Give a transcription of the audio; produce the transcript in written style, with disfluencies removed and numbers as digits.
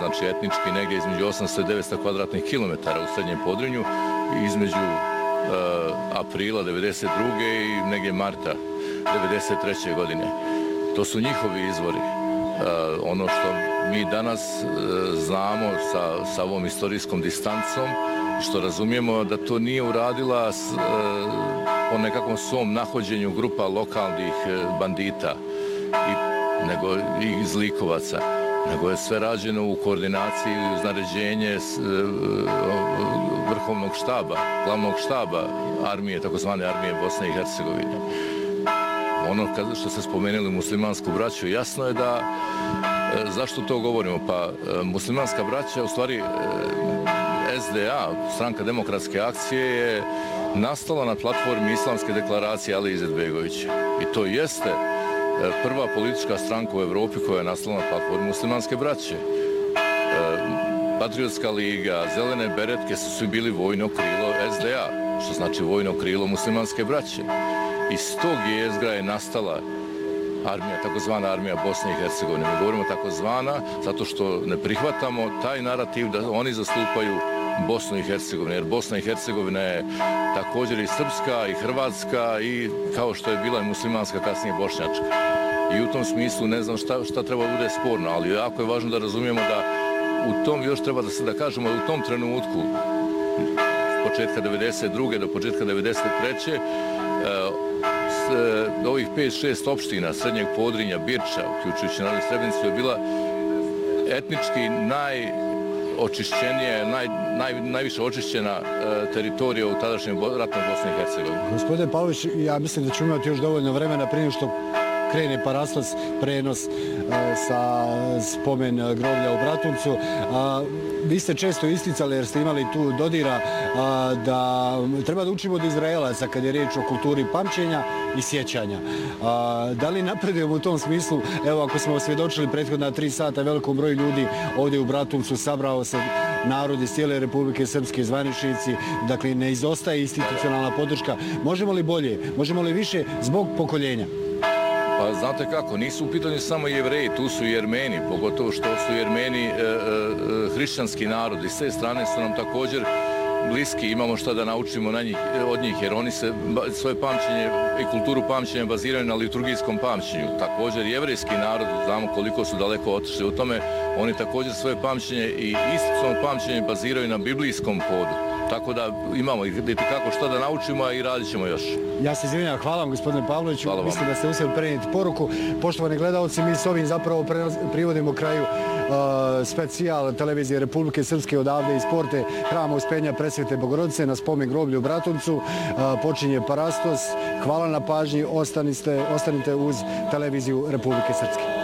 znači etnički negdje između 800 i 900 kvadratnih kilometara u Srednjem Podrinju, između aprila 1992. i negdje marta 1993. godine. To su njihovi izvori. Ono što mi danas znamo sa ovom istorijskom distancom, što razumijemo da to nije uradila po nekakvom svom nahođenju grupa lokalnih bandita, nego i zlikovaca, nego je sve rađeno u koordinaciji uz naređenje vrhovnog štaba, glavnog štaba armije, takozvane armije Bosne i Hercegovine. Ono što ste spomenuli muslimansku braću, jasno je da, zašto to govorimo? Pa muslimanska braća, u stvari SDA, Stranka demokratske akcije, je nastala na platformi Islamske deklaracije Alije Izetbegovića. I to jeste prva politička stranka u Evropi koja je nastala na platformi muslimanske braće. Patriotska liga, zelene beretke su svi bili vojno krilo SDA, što znači vojno krilo muslimanske braće. Iz tog jezgra je nastala armija, takozvana armija Bosne i Hercegovine. Mi govorimo takozvana zato što ne prihvatamo taj narativ da oni zastupaju Bosnu i Hercegovinu, jer Bosna i Hercegovina je također i srpska i hrvatska i kao što je bila i muslimanska, kasnije bošnjačka. I u tom smislu ne znam šta treba bude sporno, ali jako je važno da razumijemo da u tom, još treba da kažemo da u tom trenutku, početka 1992. do početka 1993. Ovih 5-6 opština Srednjeg Podrinja, Birča, uključujući Novu Srebrenicu, je bila etnički najočišćenija, najviše očišćena teritorija u tadašnjoj ratnoj Bosni i Hercegovini. Gospodine Pavlović, ja mislim da ćemo imati još dovoljno vremena prije što krene Parastos, prenos sa spomen groblja u Bratuncu. Vi ste često isticali, jer ste imali tu dodira, da treba da učimo od Izraelaca kad je riječ o kulturi pamćenja i sjećanja. Da li napredujemo u tom smislu? Evo, ako smo osvjedočili prethodna 3 sata velikom broju ljudi ovdje u Bratuncu, sabrao se narod iz cijele Republike Srpske, zvaničnici, dakle ne izostaje institucionalna podrška. Možemo li bolje? Možemo li više zbog pokoljenja? Pa znate kako, nisu u pitanju samo Jevreji, tu su i Jermeni, pogotovo što su Jermeni hrišćanski narod i s te strane su nam također bliski, imamo šta da naučimo od njih, jer oni se svoje pamćenje i kulturu pamćenja baziraju na liturgijskom pamćenju. Također jevrejski narod, znamo koliko su daleko otišli u tome, oni također svoje pamćenje i institucionalno pamćenje baziraju na biblijskom podu. Tako da imamo kako šta da naučimo i radit ćemo još. Ja se izvinjam, hvala vam gospodine Pavloviću. Mislim da ste uspjeli prenijeti poruku. Poštovani gledalci, mi s ovim zapravo privodimo kraju specijal televizije Republike Srpske odavde iz porte Hrama Uspenja Presvete Bogorodice na spomen groblju u Bratuncu. Počinje Parastos. Hvala na pažnji, ostanite uz televiziju Republike Srpske.